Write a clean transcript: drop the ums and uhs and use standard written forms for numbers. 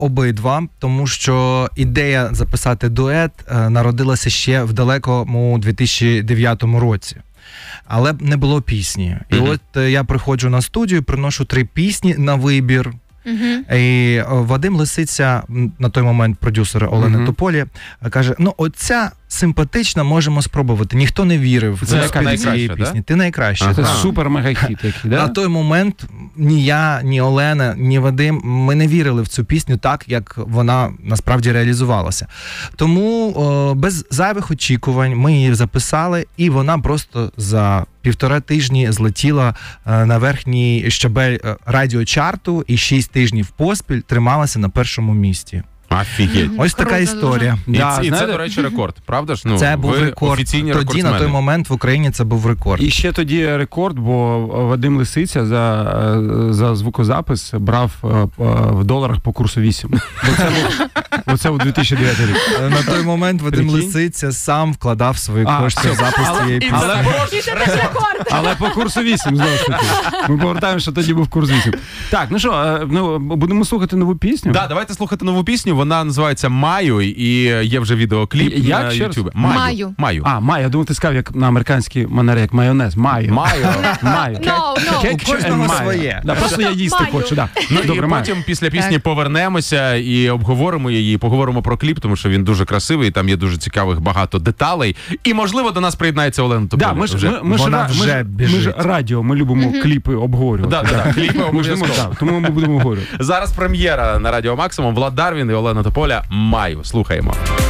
обидва, тому що ідея записати дует народилася ще в далекому 2009 році. Але не було пісні. І от я приходжу на студію, приношу 3 пісні на вибір. І Вадим Лисиця, на той момент продюсер Олени Тополі, каже, ну оця симпатична, можемо спробувати. Ніхто не вірив в успіх цієї пісні. Да? Ти найкраща. Це супер-мега-хіт який, да? На той момент ні я, ні Олена, ні Вадим, ми не вірили в цю пісню так, як вона насправді реалізувалася. Тому без зайвих очікувань ми її записали, і вона просто за 1,5 тижні злетіла на верхній щабель радіочарту і 6 тижнів поспіль трималася на першому місці. Офігеть. Ось така історія. І це, до речі, рекорд, правда ж? Ну, це був рекорд. Офіційні тоді, рекордсмени. на той момент, в Україні це був рекорд. І ще тоді рекорд, бо Вадим Лисиця за звукозапис брав в доларах по курсу 8. Оце у 2009 рік. На той момент Вадим Лисиця сам вкладав свої кошти в запис цієї пісні. Але по курсу 8, знову ж таки. Ми повертаємося, що тоді був курс 8. Так, ну що, будемо слухати нову пісню? Так, давайте слухати нову пісню. Вона називається «Маю» і є вже відеокліп на YouTube. Маю. Маю. Маю. Я думав, ти сказав, як на американській манері, як майонез. Маю. У кожного своє. Просто я їсти хочу, так. Ну і потім після пісні повернемося і обговоримо її, поговоримо про кліп, тому що він дуже красивий, і там є дуже цікавих багато деталей. І, можливо, до нас приєднається Олена Тополя. Ми ж радіо, ми любимо кліпи обговорювати. Так, кліпи обов'язково. Тому ми будемо обговорювати. Зараз прем'єра на Радіо Максимум. Влад Дарвін і Олена Тополя «Маю». Слухаємо.